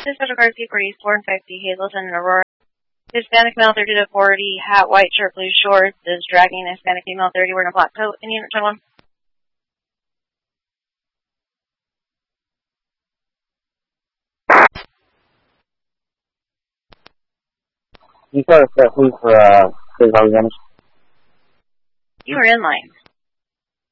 This is card P40, 450, Hazleton and Aurora. Hispanic male 30 to 40, hat, white shirt, blue shorts, is dragging Hispanic female 30 wearing a black coat in unit 21. You start a set, please, for Big Harvey Vanish. You are in line.